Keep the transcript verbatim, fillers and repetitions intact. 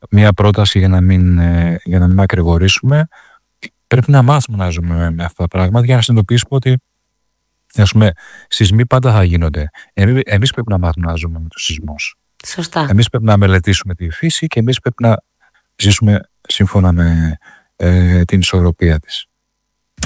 μία πρόταση για να μην, ε, για να μην ακρηγορήσουμε. Πρέπει να μάθουμε να ζούμε με αυτά τα πράγματα για να συνειδητοποιήσουμε ότι, ας πούμε, σεισμοί πάντα θα γίνονται. Εμείς, εμείς πρέπει να μάθουμε να ζούμε με τους σεισμούς. Σωστά. Εμείς πρέπει να μελετήσουμε τη φύση και εμείς πρέπει να ζήσουμε σύμφωνα με ε, την ισορροπία της.